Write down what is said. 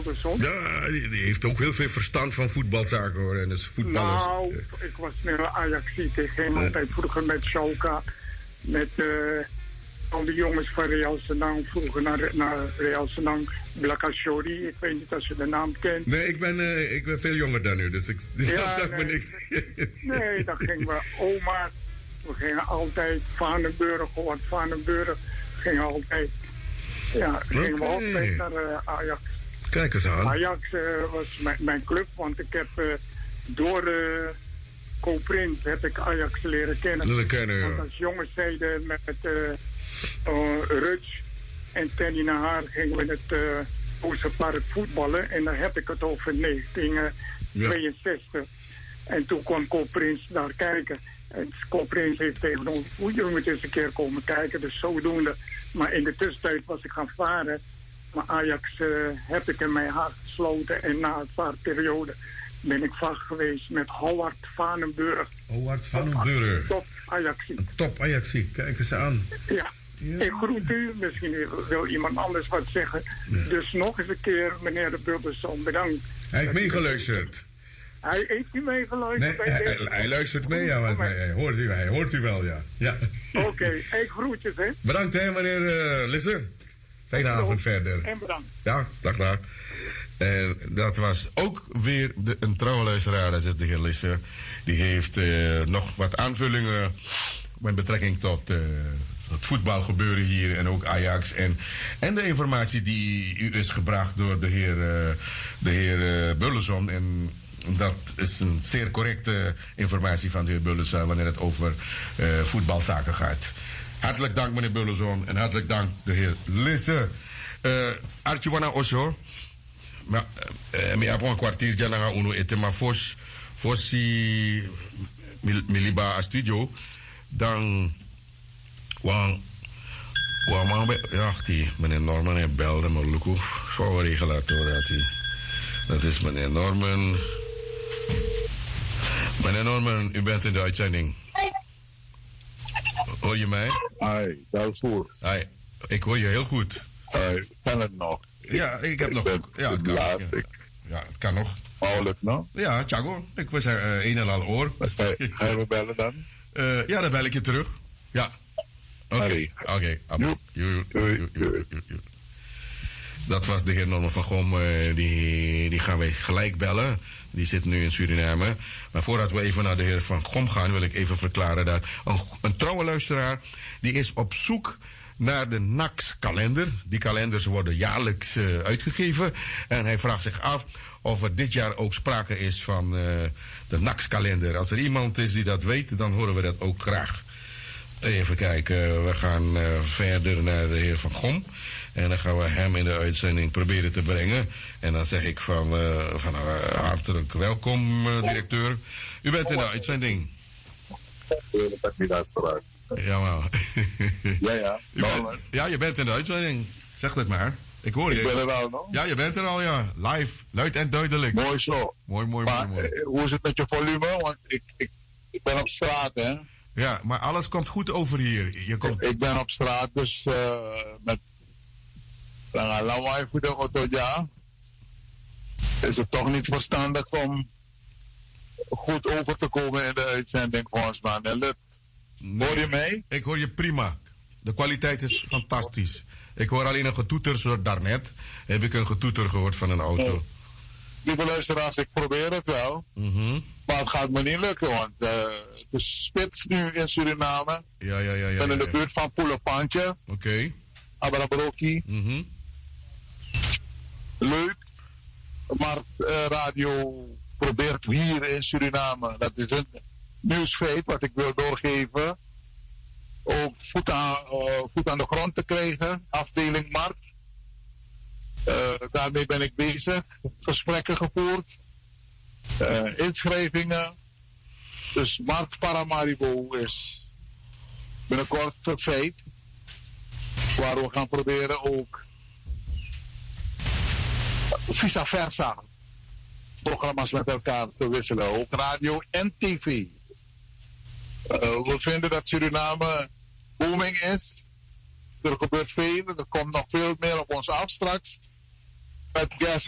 Wilderson. Ja, die heeft ook heel veel verstand van voetbalzaken hoor. En dus voetballers. Nou, ik was met Ajaxiet. Ik ging altijd vroeger met Schalke. Met al die jongens van Real Senang. Vroeger naar Real Senang. Blakashori. Ik weet niet of je de naam kent. Nee, ik ben veel jonger dan u. Dus dat zegt me niks. Nee, dan gingen we oma. We gingen altijd Vanenburg. Vanenburg gingen altijd. Ja, gingen we altijd naar Ajax. Kijk eens aan. Ajax was mijn club, want ik heb door Koprins heb ik Ajax leren kennen. Ja. Want als jongens zeiden met Ruts en Tenny naar haar gingen we in het Oosterpark voetballen. En dan heb ik het over 1962. En toen kwam Koprins daar kijken. En Koprins heeft tegen ons, je moet eens een keer komen kijken, dus zodoende. Maar in de tussentijd was ik gaan varen. Maar Ajax heb ik in mijn hart gesloten. En na een vaartperiode ben ik vast geweest met Howard Vanenburg. Howard Vanenburg. Top Ajax. Top Ajax, kijk eens aan. Ja. Ik groet u. Misschien wil iemand anders wat zeggen. Ja. Dus nog eens een keer, meneer de Wilderson, bedankt. Hij heeft meegeluisterd. Hij heeft u meegeluisterd? Nee, hij luistert mee, ja, want hij hoort u wel, ja. Oké, ik groetjes, hè. Bedankt, hè, meneer Lisse. Fijne avond verder. En bedankt. Ja, dag. En dat was ook weer een trouwe luisteraar, dat is de heer Lisse. Die heeft nog wat aanvullingen met betrekking tot het voetbalgebeuren hier en ook Ajax. En de informatie die u is gebracht door de heer Bulleson. En dat is een zeer correcte informatie van de heer Bulleson wanneer het over voetbalzaken gaat. Hartelijk dank, meneer Bulleson. En hartelijk dank, de heer Lisse. Archie Osho. Maar ik heb een kwartiertje lang uno eten, maar voor si miliba a studio, dan man ja, die meneer Norman belde me luku voor regulator dat is meneer Norman. Meneer Norman, u bent in de uitzending. Hoor je mij? Hi, daarvoor. Hi, ik hoor je heel goed. Kan het nog? Ja, ik heb nog. Ja, het kan. Ja, het kan nog. Mogelijk, no? Ja, Thiago. Ik was een en al oor. Ga je me bellen dan? Ja, dan bel ik je terug. Ja. Oké. Dat was de heer Norman van Gom. Die gaan wij gelijk bellen. Die zit nu in Suriname. Maar voordat we even naar de heer Van Gom gaan, wil ik even verklaren dat een trouwe luisteraar, die is op zoek naar de NAX-kalender. Die kalenders worden jaarlijks uitgegeven. En hij vraagt zich af of er dit jaar ook sprake is van de NAX-kalender. Als er iemand is die dat weet, dan horen we dat ook graag. Even kijken, we gaan verder naar de heer Van Gom. En dan gaan we hem in de uitzending proberen te brengen. En dan zeg ik van hartelijk welkom, directeur. U bent in de uitzending. Ja, maar. Ja, je bent in de uitzending. Zeg het maar. Ik hoor je. Ik ben er al, no? Ja, je bent er al, ja. Live, luid en duidelijk. Mooi zo. Mooi. Hoe is het met je volume? Want ik ben op straat, hè. Ja, maar alles komt goed over hier. Ik ben op straat, dus met lawaai voor de auto, ja. Is het toch niet verstandig om goed over te komen in de uitzending volgens mij. Hoor je mij? Ik hoor je prima. De kwaliteit is fantastisch. Ik hoor alleen een getoeter, zoals daarnet heb ik een getoeter gehoord van een auto. Lieve luisteraars, ik probeer het wel. Maar het gaat me niet lukken, want het is spits nu in Suriname. Ja. Ik ben in de buurt van Poelepantje. Oké. Abrabroki. Leuk. Maar radio probeert hier in Suriname, dat is een nieuwsfeit wat ik wil doorgeven, ook voet aan de grond te krijgen, afdeling markt. Daarmee ben ik bezig, gesprekken gevoerd, inschrijvingen. Dus Markt Paramaribo is binnenkort een feit, waar we gaan proberen ook vice versa programma's met elkaar te wisselen, ook radio en tv. We vinden dat Suriname booming is. Er gebeurt veel, er komt nog veel meer op ons af straks. Met gas